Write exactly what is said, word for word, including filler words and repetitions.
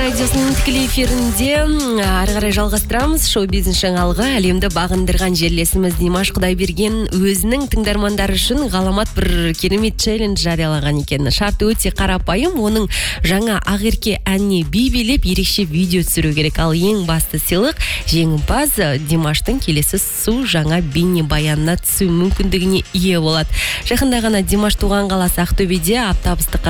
радиосының тікелей эфирінде ары қарай жалғастырамыз. Шоу-бизнес жаңалығы әлемді бағындырған жерлесіміз Димаш Құдайберген өзінің тыңдармандары үшін ғаламат бір керемет челлендж жариялаған екен. Шарты өте қарапайым, оның жаңа ақерке әніне би билеп ерекше видео түсіру керек. Ал ең басты сыйлық жеңімпаз Димаштың келесі су жаңа бейнебаянына түсу мүмкіндігіне ие болады. Жақында ғана Димаш туған қаласы Ақтөбеде аптабыстыққа